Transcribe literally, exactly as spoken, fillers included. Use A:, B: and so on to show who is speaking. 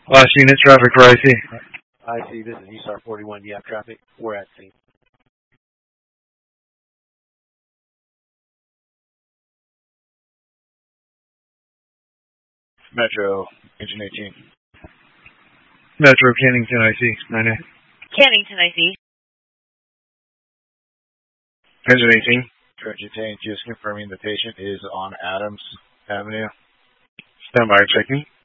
A: Last unit traffic for I C.
B: I C, this is E S A R forty-one. You have traffic. We're at scene.
C: Metro, Engine eighteen.
A: Metro, Cannington, I C. nine A.
D: Cannington, I C.
C: Engine eighteen. Tragedy, just confirming the patient is on Adams Avenue.
A: Stand by, check me.